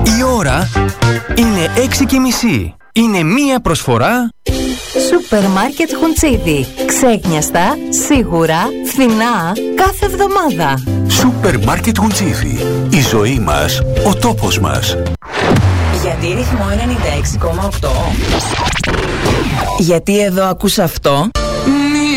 Η ώρα είναι 6:30. Είναι μία προσφορά Σούπερ Μάρκετ Χουντσίδι. Ξέκνιαστα, σίγουρα, φθηνά, κάθε εβδομάδα. Σούπερ Μάρκετ Χουντσίδι. Η ζωή μας, ο τόπος μας. Γιατί ρυθμό 96,8. Γιατί εδώ ακούς αυτό.